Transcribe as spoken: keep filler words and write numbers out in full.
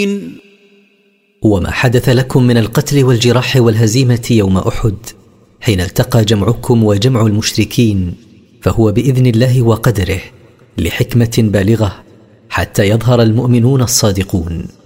وما حدث لكم من القتل والجراح والهزيمة يوم أحد حين التقى جمعكم وجمع المشركين فهو بإذن الله وقدره لحكمة بالغة حتى يظهر المؤمنون الصادقون.